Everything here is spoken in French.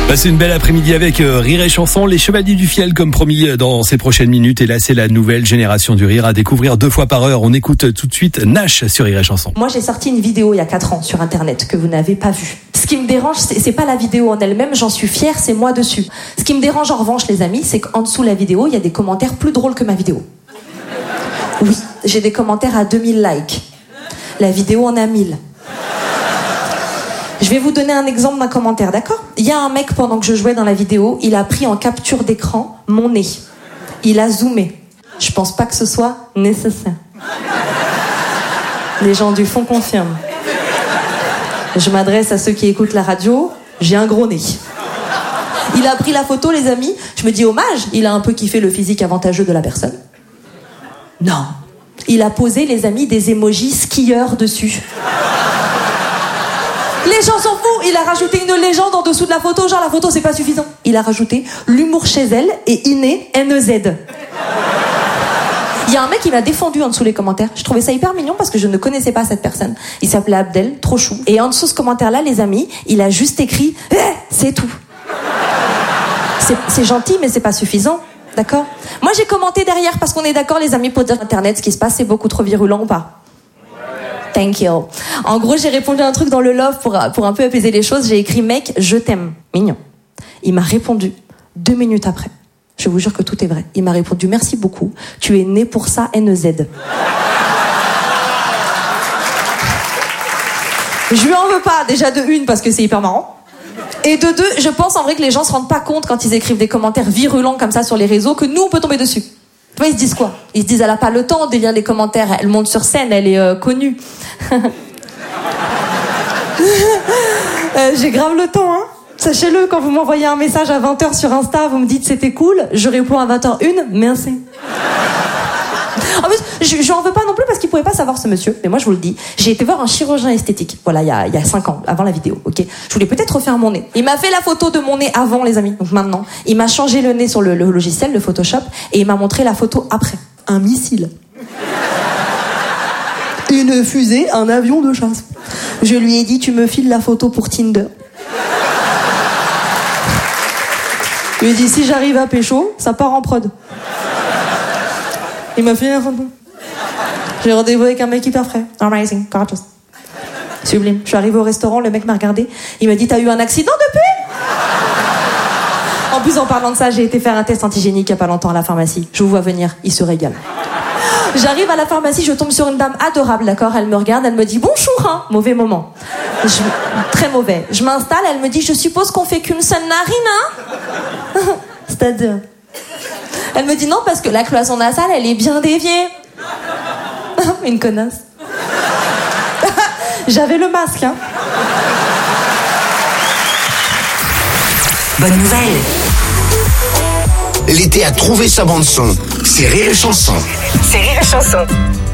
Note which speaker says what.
Speaker 1: Passez une belle après-midi avec Rire et Chanson, les Chevaliers du Fiel comme promis dans ces prochaines minutes. Et là, c'est la nouvelle génération du rire à découvrir 2 fois par heure. On écoute tout de suite Nash sur Rire et Chanson.
Speaker 2: Moi, j'ai sorti une vidéo il y a 4 ans sur Internet que vous n'avez pas vue. Ce qui me dérange, c'est pas la vidéo en elle-même, j'en suis fière, c'est moi dessus. Ce qui me dérange en revanche, les amis, c'est qu'en dessous de la vidéo, il y a des commentaires plus drôles que ma vidéo. Oui, j'ai des commentaires à 2000 likes. La vidéo en a 1000. Je vais vous donner un exemple d'un commentaire, d'accord ? Il y a un mec, pendant que je jouais dans la vidéo, il a pris en capture d'écran mon nez. Il a zoomé. Je pense pas que ce soit nécessaire. Les gens du fond confirment. Je m'adresse à ceux qui écoutent la radio, j'ai un gros nez. Il a pris la photo, les amis. Je me dis, hommage, il a un peu kiffé le physique avantageux de la personne. Non. Il a posé, les amis, des emojis skieurs dessus. Les gens s'en foutent. Il a rajouté une légende en dessous de la photo. Genre, la photo, c'est pas suffisant. Il a rajouté l'humour chez elle et Iné, N-E-Z. Il y a un mec qui m'a défendu en dessous les commentaires. Je trouvais ça hyper mignon parce que je ne connaissais pas cette personne. Il s'appelait Abdel, trop chou. Et en dessous de ce commentaire-là, les amis, il a juste écrit « c'est tout ». C'est gentil, mais c'est pas suffisant. D'accord ? Moi, j'ai commenté derrière parce qu'on est d'accord, les amis, pour dire Internet, ce qui se passe, c'est beaucoup trop virulent ou pas ? Thank you. En gros, j'ai répondu un truc dans le love pour un peu apaiser les choses. J'ai écrit « Mec, je t'aime ». Mignon. Il m'a répondu 2 minutes après. Je vous jure que tout est vrai. Il m'a répondu « Merci beaucoup. Tu es né pour ça, N-E-Z ». Je lui en veux pas, déjà de 1 parce que c'est hyper marrant. Et de 2, je pense en vrai que les gens se rendent pas compte quand ils écrivent des commentaires virulents comme ça sur les réseaux que nous, on peut tomber dessus. Tu vois, ils se disent quoi ? Ils se disent, elle a pas le temps de lire les commentaires, elle monte sur scène, elle est connue. J'ai grave le temps, hein. Sachez-le, quand vous m'envoyez un message à 20h sur Insta, vous me dites c'était cool, je réponds à 20h01, merci. En plus, je lui en veux pas non plus parce qu'il pouvait pas savoir ce monsieur. Mais moi, je vous le dis, j'ai été voir un chirurgien esthétique. Voilà, il y a 5 ans, avant la vidéo, ok ? Je voulais peut-être refaire mon nez. Il m'a fait la photo de mon nez avant, les amis. Donc maintenant, il m'a changé le nez sur le logiciel, le Photoshop, et il m'a montré la photo après. Un missile. Une fusée, un avion de chasse. Je lui ai dit, tu me files la photo pour Tinder. Je lui ai dit, si j'arrive à pécho, ça part en prod. Il m'a filé la photo. J'ai rendez-vous avec un mec hyper frais. Amazing, gorgeous. Sublime. Je suis arrivée au restaurant, le mec m'a regardé. Il m'a dit, t'as eu un accident depuis ? En plus, en parlant de ça, j'ai été faire un test antigénique il y a pas longtemps à la pharmacie. Je vous vois venir, il se régale. J'arrive à la pharmacie, je tombe sur une dame adorable, d'accord ? Elle me regarde, elle me dit, bonjour, hein ? Mauvais moment. Très mauvais. Je m'installe, elle me dit, je suppose qu'on fait qu'une seule narine, hein ? C'est-à-dire... Elle me dit non parce que la cloison nasale elle est bien déviée. Une connasse. J'avais le masque, hein.
Speaker 3: Bonne nouvelle. L'été a trouvé sa bande son. C'est Rire et Chanson.
Speaker 4: C'est Rire et Chanson.